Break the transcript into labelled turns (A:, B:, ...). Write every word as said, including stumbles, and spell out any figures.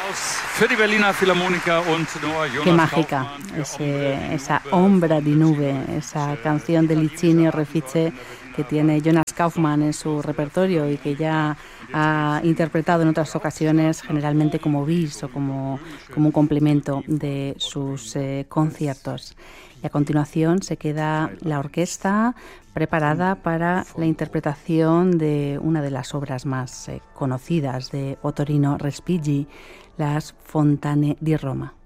A: Qué mágica ese, esa Ombra di Nube, esa canción de Licinio Refice que tiene Jonas Kaufmann en su repertorio y que ya ha interpretado en otras ocasiones, generalmente como bis o como, como un complemento de sus eh, conciertos. Y a continuación se queda la orquesta preparada para la interpretación de una de las obras más eh, conocidas de Ottorino Respighi, las Fontane di Roma.